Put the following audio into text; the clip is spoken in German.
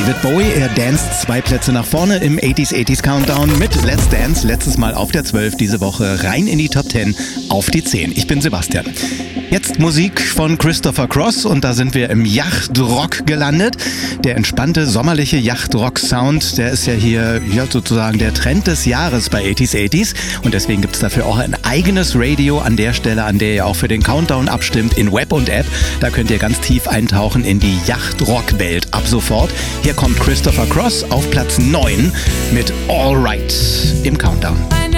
David Bowie, er danced 2 Plätze nach vorne im 80s Countdown mit Let's Dance, letztes Mal auf der 12, diese Woche rein in die Top 10 auf die 10. Ich bin Sebastian. Jetzt Musik von Christopher Cross und da sind wir im Yachtrock gelandet. Der entspannte, sommerliche Yachtrock-Sound, der ist ja hier sozusagen der Trend des Jahres bei 80s und deswegen gibt es dafür auch ein eigenes Radio an der Stelle, an der ihr auch für den Countdown abstimmt, in Web und App. Da könnt ihr ganz tief eintauchen in die Yachtrock-Welt ab sofort. Hier kommt Christopher Cross auf Platz 9 mit All Right im Countdown.